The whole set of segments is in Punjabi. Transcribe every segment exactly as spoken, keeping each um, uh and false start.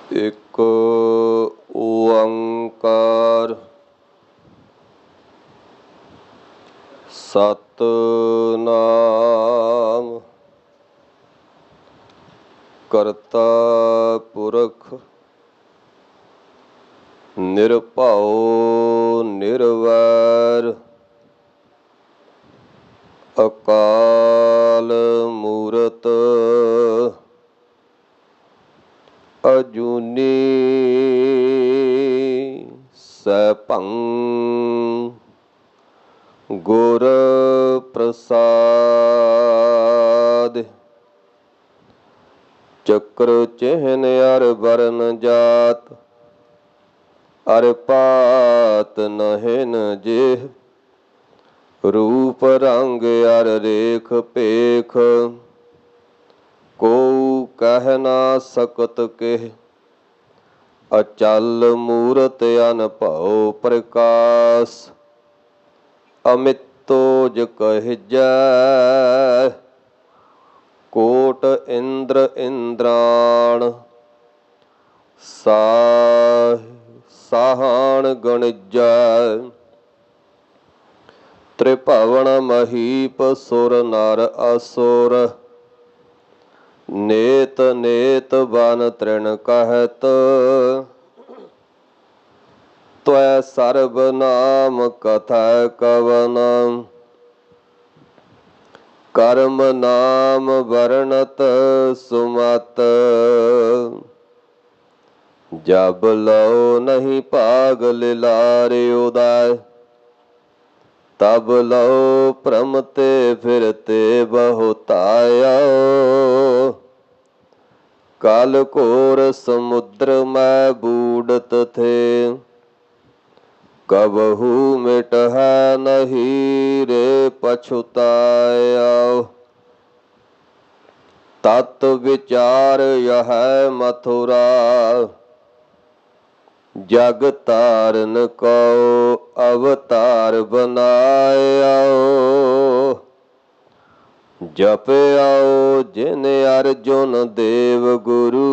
ਇੱਕ ਓੰਕਾਰ ਸਤਿਨਾਮ ਕਰਤਾ ਪੁਰਖ ਨਿਰਭਉ ਨਿਰਵੈਰ ਅਕਾਲ ਮੂਰਤ ਅਜੂਨੀ ਸੈਭੰ ਗੁਰ ਪ੍ਰਸਾਦਿ। ਚੱਕਰ ਚਿਹਨ ਅਰ ਵਰਨ ਜਾਤ ਅਰ ਪਾਤ ਨਹਿਨ ਜੇਹ। ਰੂਪ ਰੰਗ ਅਰ ਰੇਖ ਭੇਖ ਕਉ ਕਹਿ ਨਾ ਸਕਤ ਕਿਹ। ਅਚਲ ਮੂਰਤ ਅਨਭਉ ਪ੍ਰਕਾਸ਼ ਅਮਿਤੋਜ ਕਹਿਜੈ। ਕੋਟ ਇੰਦਰ ਇੰਦਰਾਣ ਸਾਹ ਸਾਹਣ ਗਣਿਜੈ। ਤ੍ਰਿਭਵਨ ਮਹੀਪ ਸੁਰ ਨਰ ਅਸੁਰ ਨੇਤ ਨੇਤ ਬਨ ਤ੍ਰਿਣ ਕਹਿਤ। ਤਵੈ ਸਰਬ ਨਾਮ ਕਥੈ ਕਵਨ ਕਰਮ ਨਾਮ ਵਰਣਤ ਸੁਮਤ। ਜਬ ਲਉ ਨਹੀਂ ਭਾਗ ਲਿਲਾਰਿ ਉਦੈ ਤਬ ਲਉ ਭ੍ਰਮ ਤੇ ਫਿਰਤੇ ਬਹੁਤਾਇਆ। ਕਾਲ ਘੋਰ ਸਮੁੰਦਰ ਮੈਂ ਬੂਡਤ ਥੇ ਕਬਹੂ ਮਿਟਹਿ ਨਹੀਂ ਰੇ ਪਛੁਤਾਇਆ। ਤਤ ਵਿਚਾਰ ਯਹ ਮਥੁਰਾ ਜਗ ਤਾਰਨ ਕਉ ਅਵਤਾਰ ਬਨਾਇਆ। ਜਪਿਆਉ ਜਿਨ ਅਰਜੁਨ ਦੇਵ ਗੁਰੂ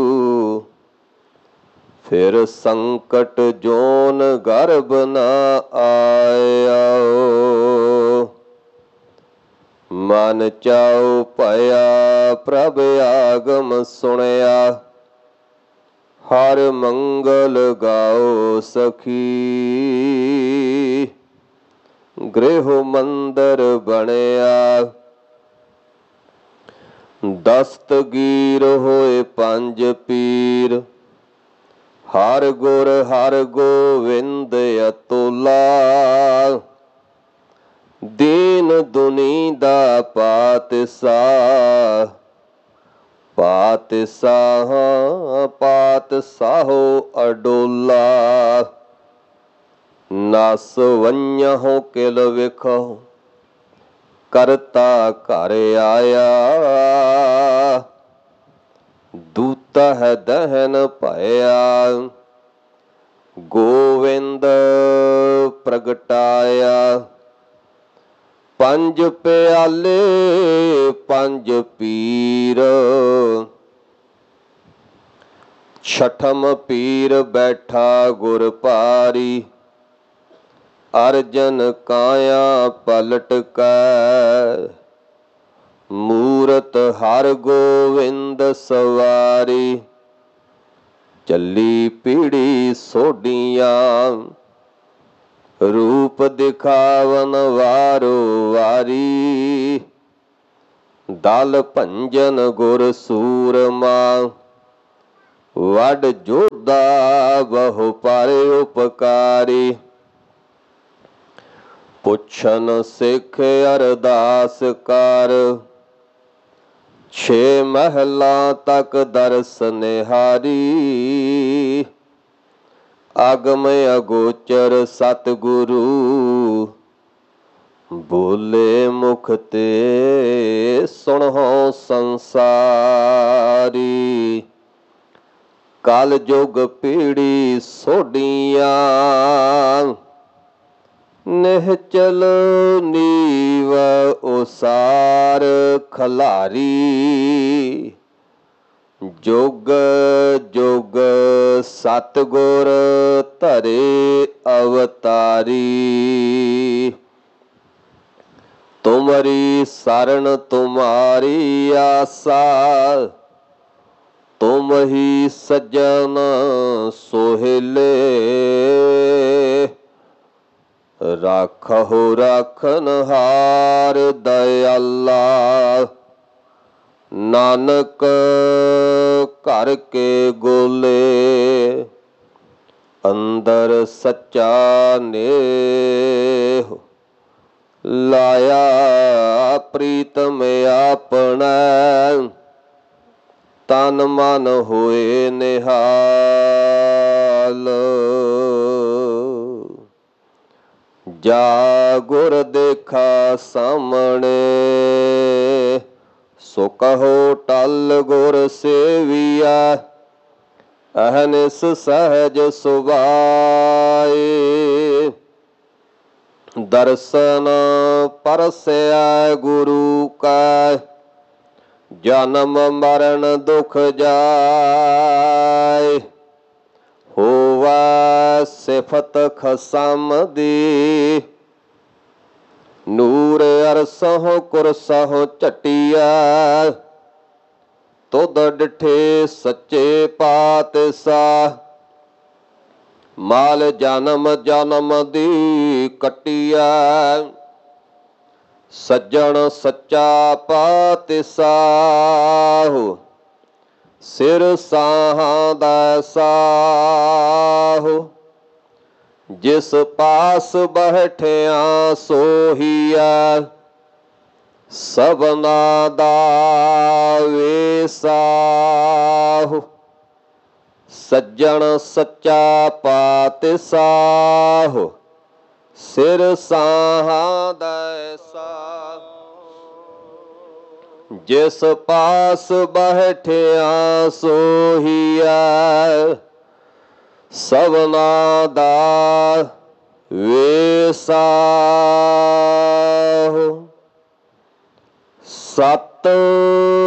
ਫਿਰ ਸੰਕਟ ਜੋਨ ਗਰਭ ਨ ਆਇਆ। ਮਨ ਚਾਉ ਭਇਆ ਪ੍ਰਭ ਆਗਮ ਸੁਣਿਆ ਹਰ ਮੰਗਲ ਗਾਓ ਸਖੀ। ਗ੍ਰਹਿ ਮੰਦਰ ਬਣਿਆ ਦਸਤਗੀਰ ਹੋਏ ਪੰਜ ਪੀਰ। ਹਰ ਗੁਰ ਹਰ ਗੋਵਿੰਦ ਅਤੁਲਾ ਦੀਨ ਦੁਨੀ ਦਾ ਪਾਤਿਸ਼ਾਹ। ਪਾਤਿਸ਼ਾਹ ਪਾਤਸ਼ਾਹੋ ਅਡੋਲਾ ਨਸ ਵੰਝਹੁ ਕਿਲ ਵਿਖਹੁ ਕਰਤਾ ਘਰ ਆਇਆ। ਦੂਤਹ ਦਹਨ ਭਇਆ ਗੋਵਿੰਦ ਪ੍ਰਗਟਾਇਆ। ਪੰਜ ਪਿਆਲੇ ਪੰਜ ਪੀਰ ਛਠਮ ਪੀਰ ਬੈਠਾ ਗੁਰ ਭਾਰੀ। ਅਰਜਨ ਕਾਇਆ ਪਲਟ ਕੈ ਮੂਰਤ ਹਰ ਗੋਵਿੰਦ ਸਵਾਰੀ। ਚੱਲੀ ਪੀੜੀ ਸੋਢੀਆਂ ਰੂਪ ਦਿਖਾਵਨ ਵਾਰੋ ਵਾਰੀ। ਦਲ ਭੰਜਨ ਗੁਰ ਸੂਰਮਾ ਵੱਡ ਜੋਧਾ ਬਹੁ ਪਰ ਉਪਕਾਰੀ। ਪੁੱਛਨ ਸਿੱਖ ਅਰਦਾਸ ਕਰ ਛੇ ਮਹਿਲਾਂ ਤੱਕ ਦਰਸ ਨਿਹਾਰੀ। ਅਗਮ ਅਗੋਚਰ ਸਤਿਗੁਰੂ ਬੋਲੇ ਮੁਖ ਤੇ ਸੁਣਹੁ ਸੰਸਾਰੀ। ਕਲ ਜੁਗ ਪੀੜੀ ਸੋਢੀਆਂ ਨਿਹਚਲ ਨੀਵ ਉਸਾਰ ਖਲਾਰੀ। ਜੁਗ ਜੁਗ ਸਤਿਗੁਰ ਧਰੇ ਅਵਤਾਰੀ। ਤੁਮਰੀ ਸਰਣ ਤੁਮਾਰੀ ਆਸਾ, ਤੁਮ ਹੀ ਸੱਜਣ ਸੋਹਿਲੇ। ਰਾਖਹੁ ਰਾਖਨਹਾਰ ਦਇਆਲਾ, ਨਾਨਕ ਘਰ ਕੇ ਗੋਲੇ। ਅੰਦਰ ਸੱਚਾ ਨੇਹ, ਲਾਇਆ ਪ੍ਰੀਤਮ ਆਪਣਾ। ਤਨ ਮਨ ਹੋਏ ਨਿਹਾਲ, ਜਾ ਗੁਰ ਦੇਖਾ ਸਾਹਮਣੇ। ਸੋ ਕਹੋ ਟਲ ਗੁਰ ਸੇਵੀਆ, ਅਹਨਿਸ ਸਹਿਜ ਸੁਭਾਏ। ਦਰਸ਼ਨ ਪਰਸਿਆ ਗੁਰੂ ਕਾ, ਜਨਮ ਮਰਨ ਦੁਖ ਜਾਏ। ਹੋਵਾ ਸਿਫਤ ਖਸਮ ਦੀ, ਨੂਰ ਅਰਸਹੁ ਕੁਰਸਹੁ ਝਟੀਆ। ਤੁਧ ਡਿਠੇ ਸੱਚੇ ਪਾਤਸ਼ਾਹ, ਮਾਲ ਜਨਮ ਜਨਮ ਦੀ ਕੱਟੀਆ। ਸੱਜਣ ਸੱਚਾ ਪਾਤਸ਼ਾਹ, ਸਿਰ ਸਾਹਾਂ ਦਾ ਸਾਹੁ। ਜਿਸ ਪਾਸ ਬੈਠਿਆ ਸੋਹੀਆ, ਸਭਨਾ ਦਾ ਵੇਸਾਹੁ। ਸੱਜਣ ਸੱਚਾ ਪਾਤਸ਼ਾਹ, ਸਿਰ ਸਾਹਾਂ ਦਾ ਸਾਹੁ। ਜਿਸ ਪਾਸ ਬੈਠਿਆ ਸੋਹੀਆ, ਸਭਨਾ ਦਾ ਵੇਸਾਹੁ। ਸਤਿ